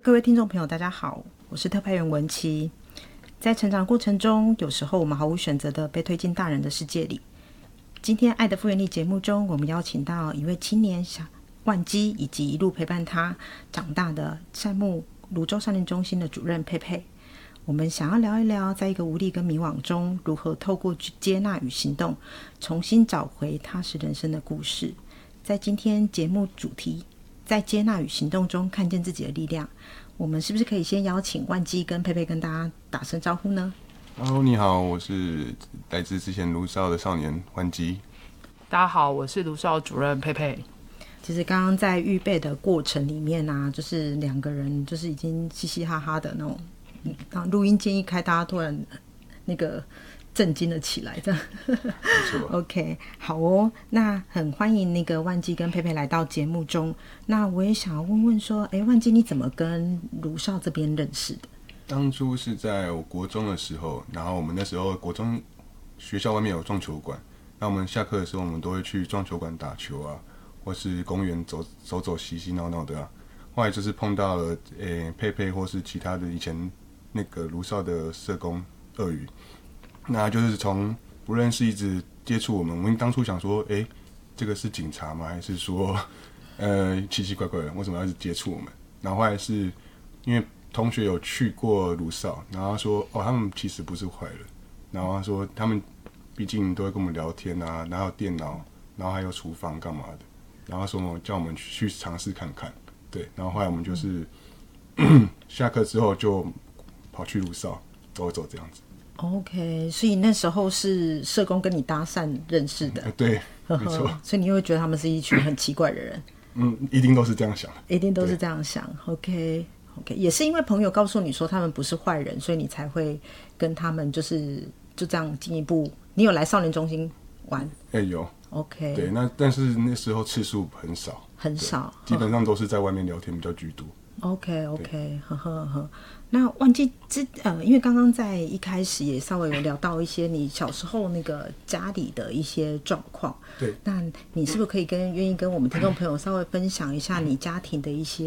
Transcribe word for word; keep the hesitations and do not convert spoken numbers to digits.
各位听众朋友大家好，我是特派员文琪。在成长过程中，有时候我们毫无选择的被推进大人的世界里。今天爱的复原力节目中，我们邀请到一位青年小万基，以及一路陪伴他长大的善牧泸州少年中心的主任佩佩。我们想要聊一聊，在一个无力跟迷惘中，如何透过接纳与行动，重新找回踏实人生的故事。在今天节目主题，在接纳与行动中看见自己的力量，我们是不是可以先邀请万基跟佩佩跟大家打声招呼呢？ Hello， 你好，我是来自之前卢少的少年万基。 大家好，我是卢少主任佩佩。 其实刚刚在预备的过程里面啊，就是两个人就是已经嘻嘻哈哈的那种，嗯，录音键一开，大家突然那个震惊了起来，这样。OK， 好哦，那很欢迎那个万基跟佩佩来到节目中。那我也想要问问说，哎，万基你怎么跟卢少这边认识的？ 当初是在我国中的时候，然后我们那时候国中学校外面有撞球馆，那我们下课的时候，我们都会去撞球馆打球啊，或是公园走走走、嬉嬉闹闹的啊。后来就是碰到了诶佩佩或是其他的以前那个卢少的社工鳄鱼，那就是从不认识一直接触我们。我们当初想说，诶，这个是警察吗？还是说，呃，奇奇怪怪的，为什么要一直接触我们？然后后来是因为同学有去过卢少，然后他说，哦，他们其实不是坏人。然后他说，他们毕竟都会跟我们聊天啊，然后电脑，然后还有厨房干嘛的。然后说我叫我们去尝试看看，对。然后后来我们就是、嗯、下课之后就跑去卢少走一走这样子。 OK， 所以那时候是社工跟你搭讪认识的， 呃、对，没错。 所以你会觉得他们是一群很奇怪的人？嗯， 一定都是这样想， 一定都是这样想。OK， OK， 也是因为朋友告诉你说他们不是坏人，所以你才会跟他们就是就这样进一步。你有来少年中心玩？ 哎、欸，有。 OK， 对，那但是那时候次数很少， 很少， 基本上都是在外面聊天比较居多。 OK OK， 呵呵呵。那万基之呃，因为刚刚在一开始也稍微有聊到一些你小时候那个家里的一些状况， 对， 那你是不是可以跟愿意跟我们听众朋友稍微分享一下你家庭的一些